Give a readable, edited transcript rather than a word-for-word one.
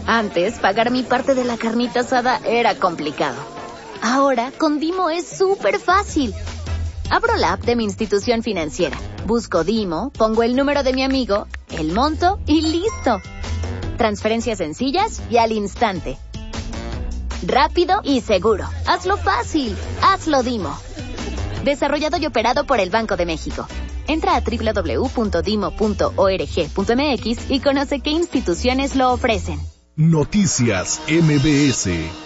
Antes, pagar mi parte de la carnita asada era complicado. Ahora, con Dimo es súper fácil. Abro la app de mi institución financiera, busco Dimo, pongo el número de mi amigo, el monto y ¡listo! Transferencias sencillas y al instante. Rápido y seguro. Hazlo fácil. Hazlo Dimo. Desarrollado y operado por el Banco de México. Entra a www.dimo.org.mx y conoce qué instituciones lo ofrecen. Noticias MBS.